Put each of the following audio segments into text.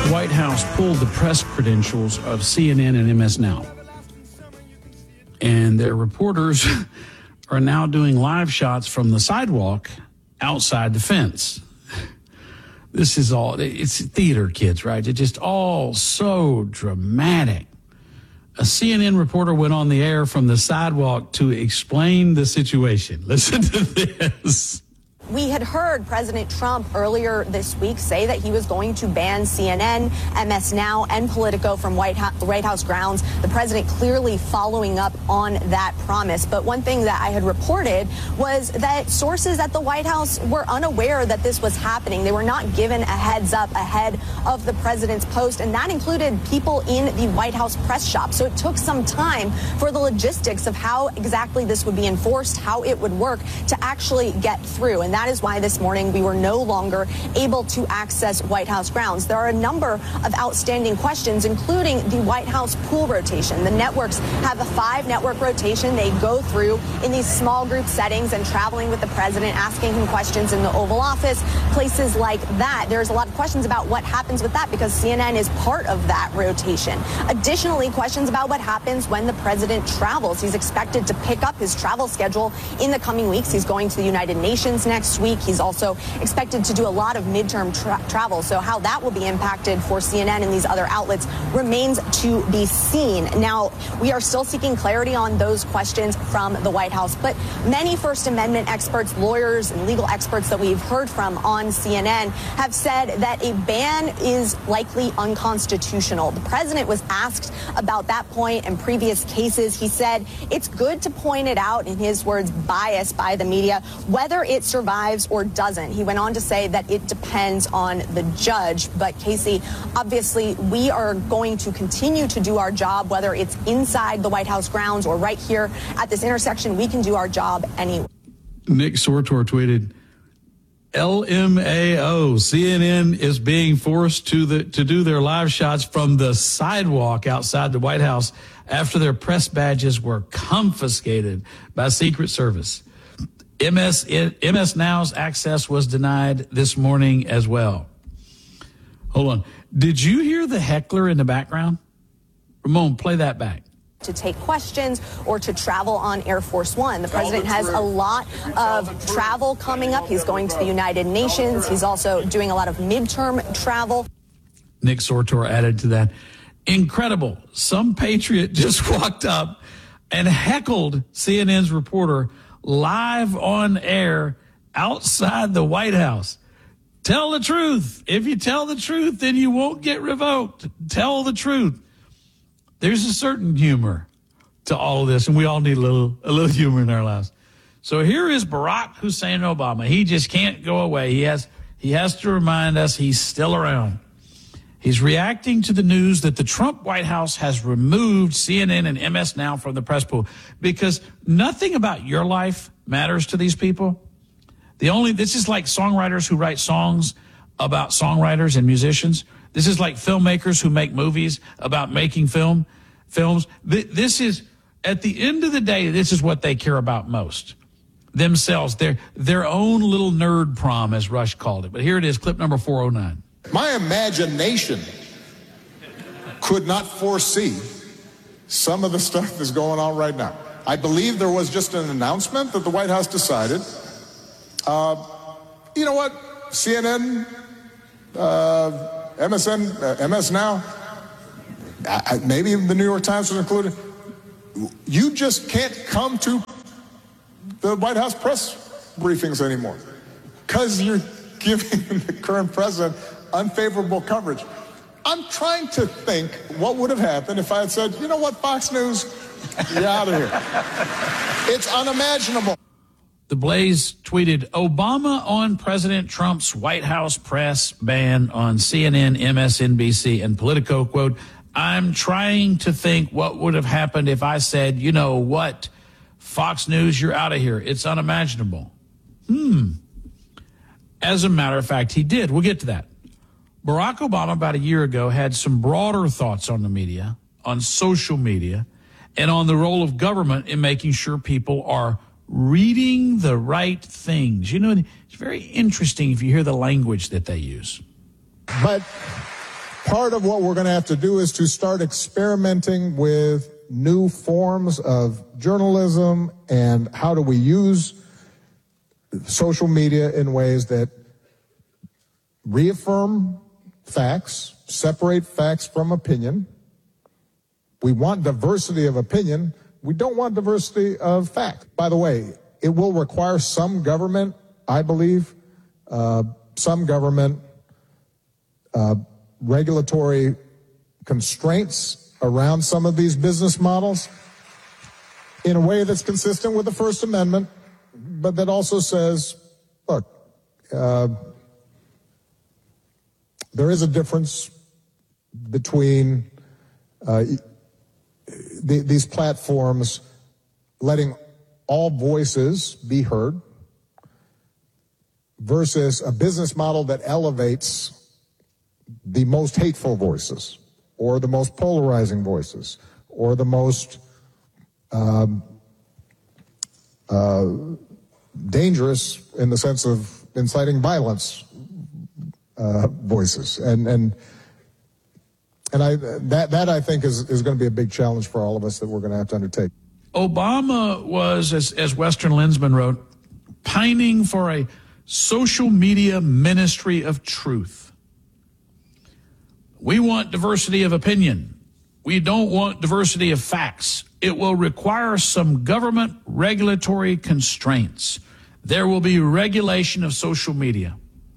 White House pulled the press credentials of CNN and MS Now. And their reporters are now doing live shots from the sidewalk outside the fence. This is all, it's theater, kids, right? It's just all so dramatic. A CNN reporter went on the air from the sidewalk to explain the situation. Listen to this. We had heard President Trump earlier this week say that he was going to ban CNN, MS Now, and Politico from White House grounds. The president clearly following up on that promise. But one thing that I had reported was that sources at the White House were unaware that this was happening. They were not given a heads up ahead of the president's post, and that included people in the White House press shop. So it took some time for the logistics of how exactly this would be enforced, how it would work to actually get through. And that is why this morning we were no longer able to access White House grounds. There are a number of outstanding questions, including the White House pool rotation. The networks have a 5-network rotation. They go through in these small group settings and traveling with the president, asking him questions in the Oval Office, places like that. There's a lot of questions about what happens with that because CNN is part of that rotation. Additionally, questions about what happens when the president travels. He's expected to pick up his travel schedule in the coming weeks. He's going to the United Nations next week. He's also expected to do a lot of midterm travel. So how that will be impacted for CNN and these other outlets remains to be seen. Now, we are still seeking clarity on those questions from the White House. But many First Amendment experts, lawyers, and legal experts that we've heard from on CNN have said that a ban is likely unconstitutional. The president was asked about that point in previous cases. He said it's good to point it out, in his words, bias by the media, whether it survives or doesn't. He went on to say that it depends on the judge. But Casey, obviously, we are going to continue to do our job, whether it's inside the White House grounds or right here at this intersection. We can do our job anyway. Nick Sortor tweeted, LMAO, CNN is being forced to do their live shots from the sidewalk outside the White House after their press badges were confiscated by Secret Service. MS Now's access was denied this morning as well. Hold on. Did you hear the heckler in the background? Ramon, play that back. To take questions or to travel on Air Force One. The president has a lot of travel coming up. He's going to the United Nations. He's also doing a lot of midterm travel. Nick Sortor added to that. Incredible. Some patriot just walked up and heckled CNN's reporter live on air outside the White House. Tell the truth. If you tell the truth, then you won't get revoked. Tell the truth. There's a certain humor to all of this, and we all need a little humor in our lives. So here is Barack Hussein Obama. He just can't go away. He has to remind us he's still around. He's reacting to the news that the Trump White House has removed CNN and MS Now from the press pool because nothing about your life matters to these people. This is like songwriters who write songs about songwriters and musicians. This is like filmmakers who make movies about making films. This is, at the end of the day, this is what they care about most. Themselves, their own little nerd prom, as Rush called it. But here it is, clip number 409. My imagination could not foresee some of the stuff that's going on right now. I believe there was just an announcement that the White House decided, you know what, CNN, MS Now, maybe the New York Times was included. You just can't come to the White House press briefings anymore because you're giving the current president unfavorable coverage. I'm trying to think what would have happened if I had said, you know what, Fox News, you're out of here. It's unimaginable. The Blaze tweeted, Obama on President Trump's White House press ban on CNN, MSNBC, and Politico. Quote, I'm trying to think what would have happened if I said, you know what, Fox News, you're out of here. It's unimaginable. As a matter of fact, he did. We'll get to that. Barack Obama, about a year ago, had some broader thoughts on the media, on social media, and on the role of government in making sure people are reading the right things. You know, it's very interesting if you hear the language that they use. But Part of what we're going to have to do is to start experimenting with new forms of journalism and how do we use social media in ways that reaffirm facts, separate facts from opinion. We want diversity of opinion. We don't want diversity of fact. By the way, it will require some government, I believe, some government regulatory constraints around some of these business models in a way that's consistent with the First Amendment, but that also says, look, there is a difference between these platforms letting all voices be heard versus a business model that elevates the most hateful voices or the most polarizing voices or the most dangerous in the sense of inciting violence voices. And that I think is going to be a big challenge for all of us that we're going to have to undertake. Obama was, as Western Lensman wrote, pining for a social media ministry of truth. We want diversity of opinion. We don't want diversity of facts. It will require some government regulatory constraints. There will be regulation of social media.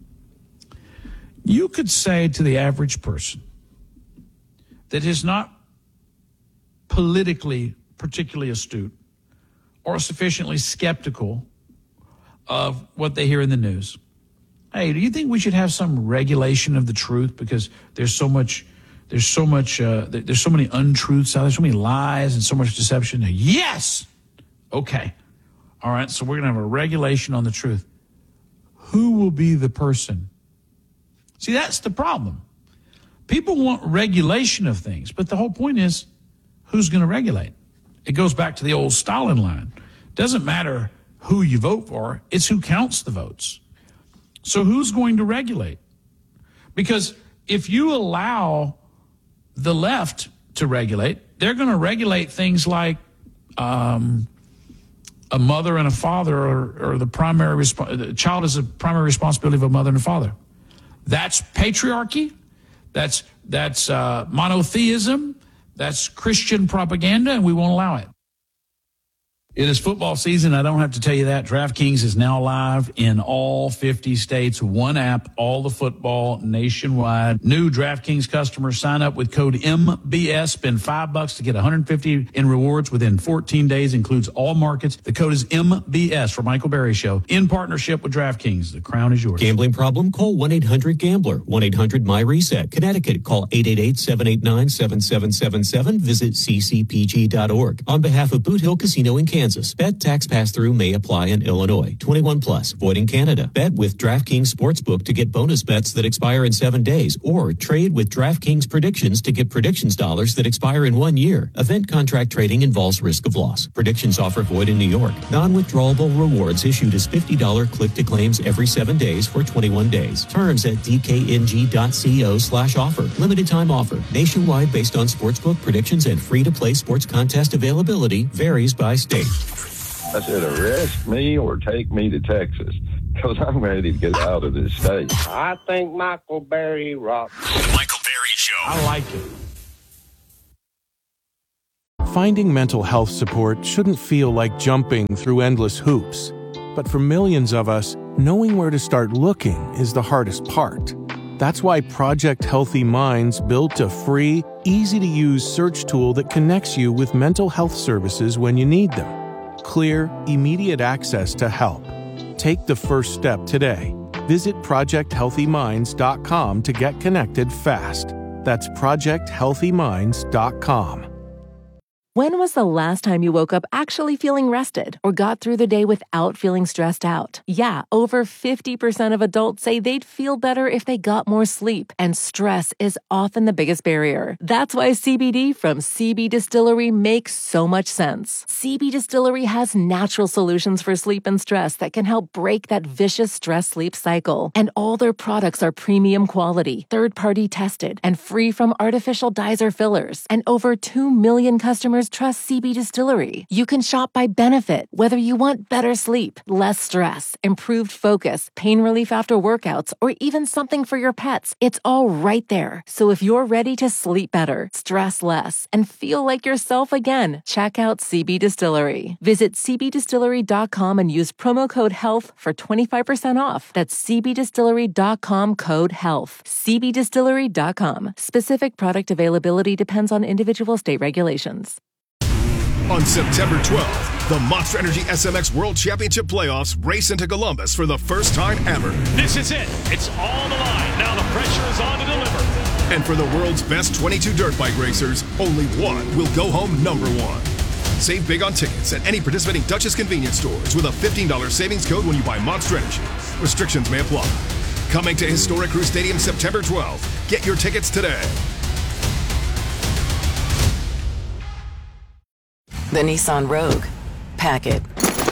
You could say to the average person that is not politically particularly astute or sufficiently skeptical of what they hear in the news, hey, do you think we should have some regulation of the truth because there's so many untruths out there, so many lies and so much deception? Yes. Okay. All right. So we're going to have a regulation on the truth. Who will be the person? See, that's the problem. People want regulation of things, but the whole point is who's going to regulate? It goes back to the old Stalin line. Doesn't matter who you vote for, it's who counts the votes. So who's going to regulate? Because if you allow the left to regulate, they're going to regulate things like a mother and a father, or the child is the primary responsibility of a mother and a father. That's patriarchy. That's monotheism. That's Christian propaganda, and we won't allow it. It is football season. I don't have to tell you that. DraftKings is now live in all 50 states. One app, all the football nationwide. New DraftKings customers sign up with code MBS. Spend $5 to get $150 in rewards within 14 days. Includes all markets. The code is MBS for Michael Berry Show in partnership with DraftKings. The crown is yours. Gambling problem? Call 1-800-GAMBLER. 1-800-MY-RESET. Connecticut, call 888-789-7777. Visit ccpg.org. On behalf of Boot Hill Casino in Kansas, bet tax pass-through may apply in Illinois. 21 plus. Void in Canada. Bet with DraftKings Sportsbook to get bonus bets that expire in 7 days, or trade with DraftKings Predictions to get predictions dollars that expire in 1 year. Event contract trading involves risk of loss. Predictions offer void in New York. Non-withdrawable rewards issued as $50 click-to-claims every 7 days for 21 days. Terms at dkng.co/offer. Limited time offer. Nationwide based on sportsbook predictions and free-to-play sports contest availability. Varies by state. I said, arrest me or take me to Texas, because I'm ready to get out of this state. I think Michael Berry rocks. Michael Berry Show. I like it. Finding mental health support shouldn't feel like jumping through endless hoops. But for millions of us, knowing where to start looking is the hardest part. That's why Project Healthy Minds built a free, easy-to-use search tool that connects you with mental health services when you need them. Clear, immediate access to help. Take the first step today. Visit ProjectHealthyMinds.com to get connected fast. That's ProjectHealthyMinds.com. When was the last time you woke up actually feeling rested or got through the day without feeling stressed out? Yeah, over 50% of adults say they'd feel better if they got more sleep, and stress is often the biggest barrier. That's why CBD from CB Distillery makes so much sense. CB Distillery has natural solutions for sleep and stress that can help break that vicious stress-sleep cycle. And all their products are premium quality, third-party tested, and free from artificial dyes or fillers. And over 2 million customers trust CB Distillery. You can shop by benefit, whether you want better sleep, less stress, improved focus, pain relief after workouts, or even something for your pets. It's all right there. So if you're ready to sleep better, stress less, and feel like yourself again, check out CB Distillery. Visit cbdistillery.com and use promo code HEALTH for 25% off. That's cbdistillery.com, code HEALTH. cbdistillery.com. Specific product availability depends on individual state regulations. On September 12th, the Monster Energy SMX World Championship Playoffs race into Columbus for the first time ever. This is it. It's all the line. Now the pressure is on to deliver. And for the world's best 22 dirt bike racers, only one will go home number one. Save big on tickets at any participating Duchess convenience stores with a $15 savings code when you buy Monster Energy. Restrictions may apply. Coming to Historic Crew Stadium September 12th. Get your tickets today. The Nissan Rogue. Pack it.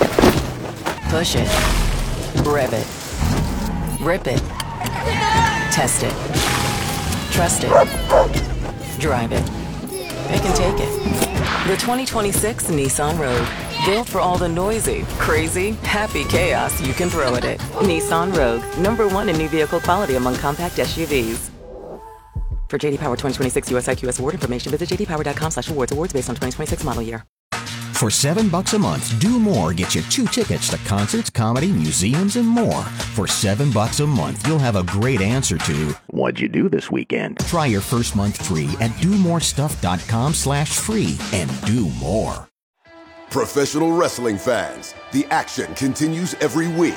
Push it. Rev it. Rip it. Test it. Trust it. Drive it. Pick and take it. The 2026 Nissan Rogue. Built for all the noisy, crazy, happy chaos you can throw at it. Nissan Rogue. #1 in new vehicle quality among compact SUVs. For JD Power 2026 US IQS award information, visit jdpower.com/awards. Awards based on 2026 model year. For $7 a month, Do More gets you 2 tickets to concerts, comedy, museums, and more. For $7 a month, you'll have a great answer to, what'd you do this weekend? Try your first month free at domorestuff.com/free and do more. Professional wrestling fans, the action continues every week.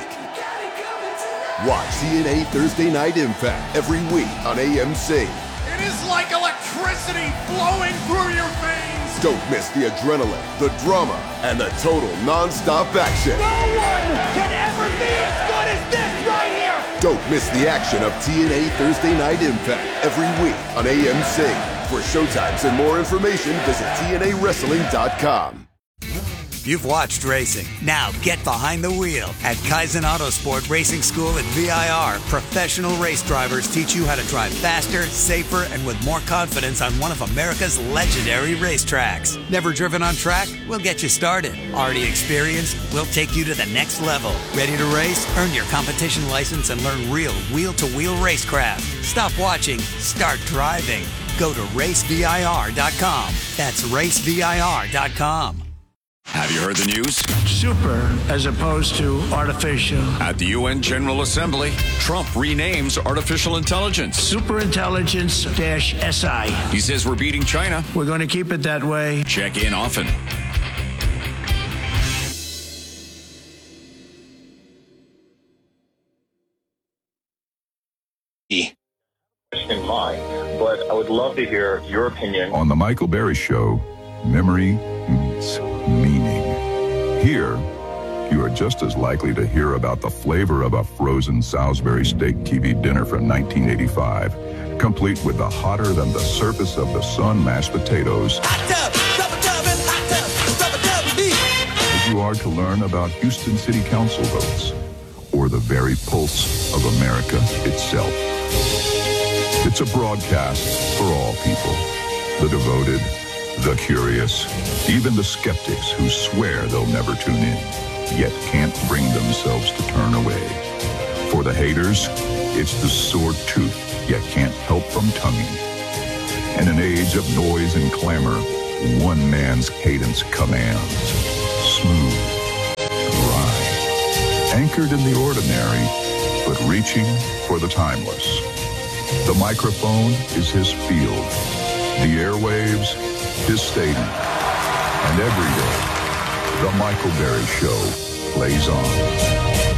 Watch TNA Thursday Night Impact every week on AMC. It is like electricity flowing through your veins. Don't miss the adrenaline, the drama, and the total non-stop action. No one can ever be as good as this right here. Don't miss the action of TNA Thursday Night Impact every week on AMC. For showtimes and more information, visit TNAWrestling.com. You've watched racing. Now get behind the wheel. At Kaizen Autosport Racing School at VIR, professional race drivers teach you how to drive faster, safer, and with more confidence on one of America's legendary racetracks. Never driven on track? We'll get you started. Already experienced? We'll take you to the next level. Ready to race? Earn your competition license and learn real wheel-to-wheel racecraft. Stop watching. Start driving. Go to racevir.com. That's racevir.com. Have you heard the news? Super as opposed to artificial. At the UN General Assembly, Trump renames artificial intelligence Superintelligence-SI. He says we're beating China. We're going to keep it that way. Check in often. In mind, but I would love to hear your opinion. On the Michael Berry Show, memory meets meaning. Here, you are just as likely to hear about the flavor of a frozen Salisbury steak TV dinner from 1985, complete with the hotter than the surface of the sun mashed potatoes, as you are to learn about Houston City Council votes, or the very pulse of America itself. It's a broadcast for all people, the devoted, the curious, even the skeptics who swear they'll never tune in, yet can't bring themselves to turn away. For the haters, it's the sore tooth, yet can't help from tonguing. In an age of noise and clamor, one man's cadence commands. Smooth, dry, anchored in the ordinary, but reaching for the timeless. The microphone is his field, the airwaves, his stadium. And every day, the Michael Berry Show plays on.